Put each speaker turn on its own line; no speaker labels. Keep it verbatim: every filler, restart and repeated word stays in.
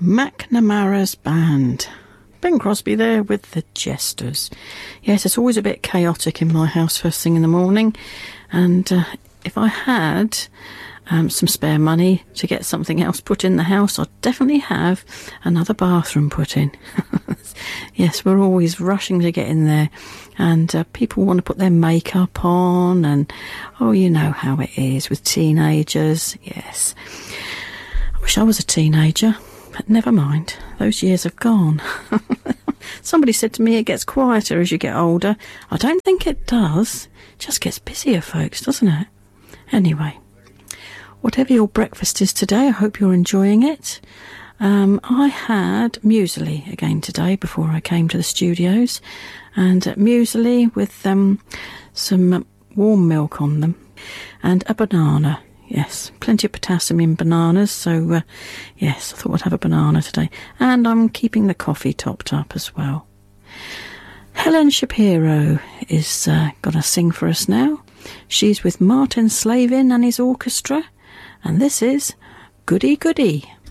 McNamara's Band. Ben Crosby there with the Jesters. Yes, it's always a bit chaotic in my house first thing in the morning, and uh, if I had um, some spare money to get something else put in the house, I'd definitely have another bathroom put in. Yes, we're always rushing to get in there, and uh, people want to put their makeup on, and oh, you know how it is with teenagers. Yes, I wish I was a teenager. But never mind, those years have gone. Somebody said to me it gets quieter as you get older. I don't think it does. It just gets busier, folks, doesn't it? Anyway, whatever your breakfast is today, I hope you're enjoying it. Um, I had muesli again today before I came to the studios. And uh, muesli with um, some warm milk on them and a banana. Yes, plenty of potassium in bananas, so uh, yes, I thought I'd have a banana today. And I'm keeping the coffee topped up as well. Helen Shapiro is uh, going to sing for us now. She's with Martin Slavin and his orchestra, and this is Goody Goody.